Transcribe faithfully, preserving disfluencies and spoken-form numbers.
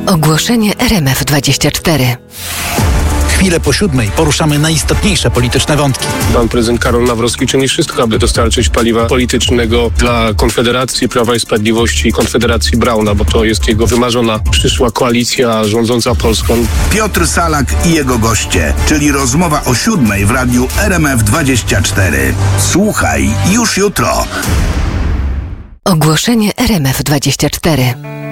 Ogłoszenie R M F dwadzieścia cztery. Chwilę po siódmej poruszamy najistotniejsze polityczne wątki. Pan prezydent Karol Nawrocki czyni wszystko, aby dostarczyć paliwa politycznego dla Konfederacji Prawa i Sprawiedliwości i Konfederacji Brauna, bo to jest jego wymarzona przyszła koalicja rządząca Polską. Piotr Salak i jego goście, czyli rozmowa o siódmej w radiu R M F dwadzieścia cztery. Słuchaj już jutro. Ogłoszenie R M F dwadzieścia cztery.